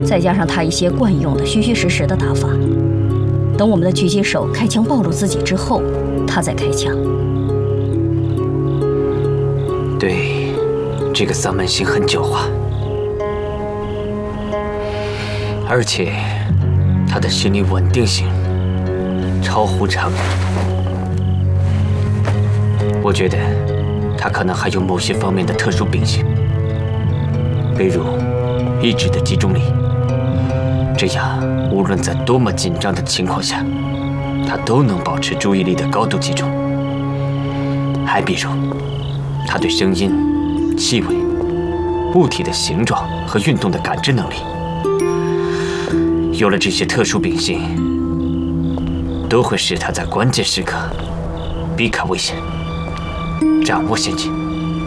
再加上他一些惯用的虚虚实实的打法，等我们的狙击手开枪暴露自己之后，他再开枪。 对，这个丧门星很狡猾，而且他的心理稳定性超乎常人。我觉得他可能还有某些方面的特殊秉性，比如意志的集中力。这样，无论在多么紧张的情况下，他都能保持注意力的高度集中。还比如，他对声音、气味、物体的形状和运动的感知能力。有了这些特殊秉性，都会使他在关键时刻避开危险，掌握先机。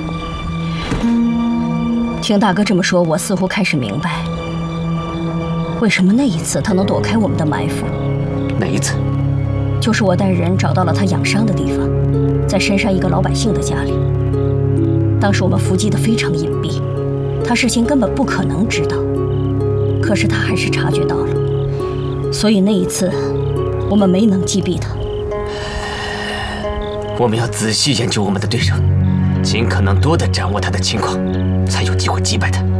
听大哥这么说，我似乎开始明白，为什么那一次他能躲开我们的埋伏。 哪一次？ 就是我带人找到了他养伤的地方，在深山一个老百姓的家里。当时我们伏击得非常隐蔽，他事先根本不可能知道，可是他还是察觉到了，所以那一次我们没能击毙他。 我们要仔细研究我们的对手，尽可能多地掌握他的情况，才有机会击败他。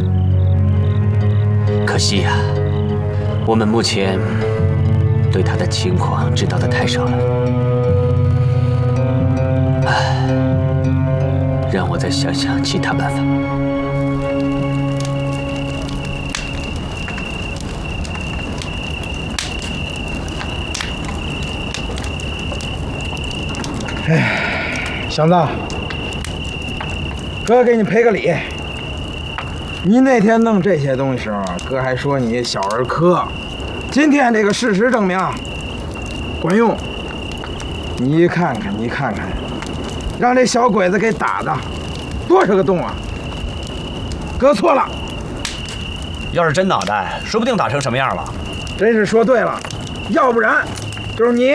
可惜呀，我们目前对他的情况知道的太少了。唉，让我再想想其他办法。 祥子，哥给你赔个礼。你那天弄这些东西时候，哥还说你小儿科。今天这个事实证明，管用。你看看，你看看，让这小鬼子给打的，多少个洞啊！哥错了。 要是真脑袋，说不定打成什么样了。 真是说对了，要不然就是你，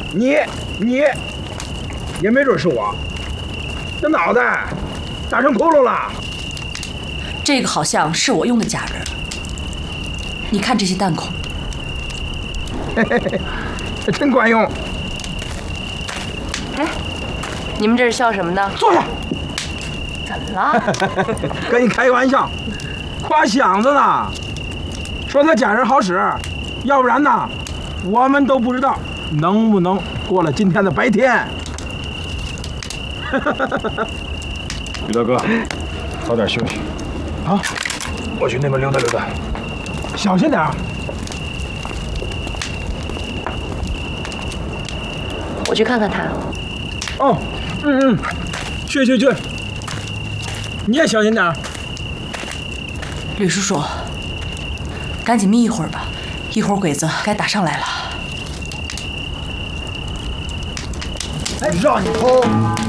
也没准是我。这脑袋打成窟窿了。 这个好像是我用的假人，你看这些弹孔， 嘿嘿嘿，真管用。 哎，你们这是笑什么呢？ 坐下。 怎么了？ 跟你开个玩笑，夸响子呢，说他假人好使，要不然呢，我们都不知道能不能过了今天的白天。 于大哥，早点休息。 好， 我去那边溜达溜达。 小心点儿。 我去看看他。 哦，去。你也小心点儿。 吕叔叔，赶紧眯一会儿吧，一会儿鬼子该打上来了。 哎，让你偷。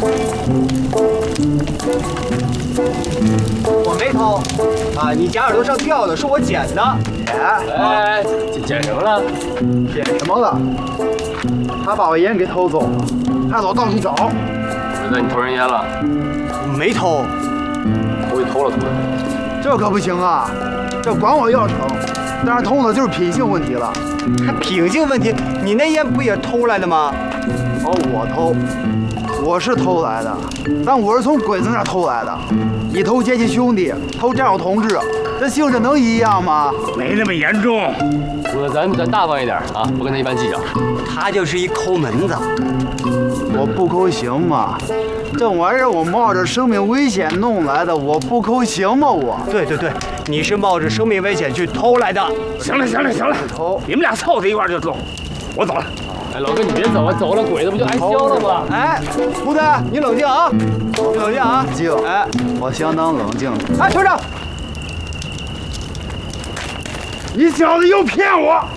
我没偷啊！你假耳朵上掉的是我捡的。 哎，捡什么了？ 捡什么了？他把我烟给偷走了，害得我到处找。 我知道你偷人烟了。 没偷。 我给偷了怎么？ 这可不行啊！这管我要成，但是偷的就是品性问题了。还品性问题？你那烟不也偷来的吗？哦，我偷。我是偷来的，但我是从鬼子那儿偷来的。你偷阶级兄弟，偷战友同志，这性质能一样吗？ 没那么严重。姑子，咱大方一点啊，不跟他一般计较。 他就是一抠门子。我不抠行吗？这玩意儿我冒着生命危险弄来的，我不抠行吗？我。对，你是冒着生命危险去偷来的。 行了，偷，你们俩凑在一块儿就走，我走了。哎，老哥，你别走啊！走了，鬼子不就挨削了吗？ 哎，胡子，你冷静啊！你冷静啊！静。哎，我相当冷静。哎，团长，你小子又骗我！